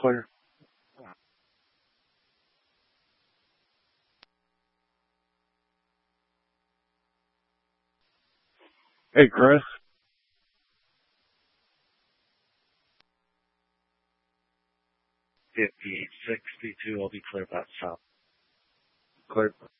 clear. Hey, Chris. 5862. I'll be clear about south. Clear.